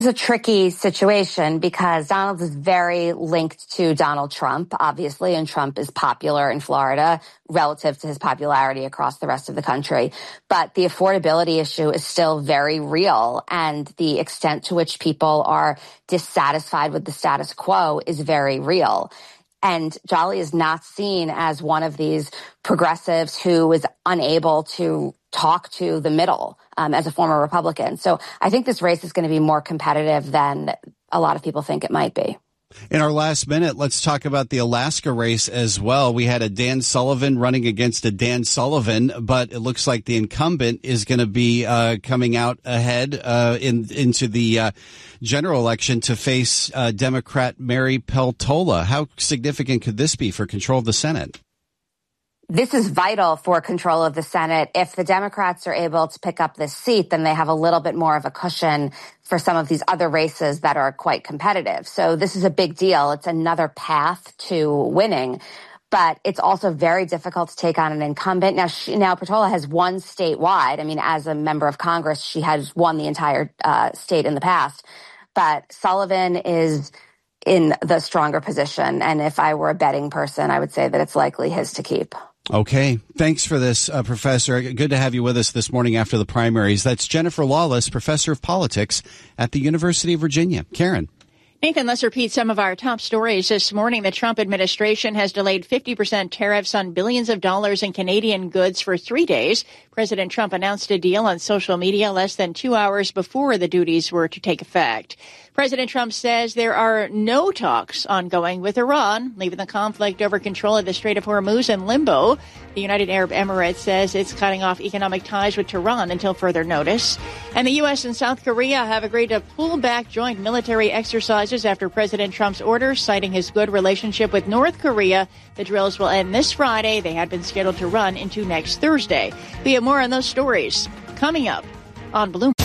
It's a tricky situation because Donald is very linked to Donald Trump, obviously, and Trump is popular in Florida relative to his popularity across the rest of the country. But the affordability issue is still very real, and the extent to which people are dissatisfied with the status quo is very real. And Jolly is not seen as one of these progressives who is unable to talk to the middle as a former Republican. So I think this race is going to be more competitive than a lot of people think it might be. In our last minute, let's talk about the Alaska race as well. We had a Dan Sullivan running against a Dan Sullivan, but it looks like the incumbent is going to be coming out ahead into the general election to face Democrat Mary Peltola. How significant could this be for control of the Senate? This is vital for control of the Senate. If the Democrats are able to pick up this seat, then they have a little bit more of a cushion for some of these other races that are quite competitive. So this is a big deal. It's another path to winning, but it's also very difficult to take on an incumbent. Now, Peltola has won statewide. I mean, as a member of Congress, she has won the entire state in the past, but Sullivan is in the stronger position. And if I were a betting person, I would say that it's likely his to keep. Okay. Thanks for this, Professor. Good to have you with us this morning after the primaries. That's Jennifer Lawless, Professor of Politics at the University of Virginia. Karen. Nathan, let's repeat some of our top stories this morning. The Trump administration has delayed 50% tariffs on billions of dollars in Canadian goods for 3 days. President Trump announced a deal on social media less than 2 hours before the duties were to take effect. President Trump says there are no talks ongoing with Iran, leaving the conflict over control of the Strait of Hormuz in limbo. The United Arab Emirates says it's cutting off economic ties with Tehran until further notice. And the U.S. and South Korea have agreed to pull back joint military exercises after President Trump's orders, citing his good relationship with North Korea. The drills will end this Friday. They had been scheduled to run into next Thursday. We have more on those stories coming up on Bloomberg.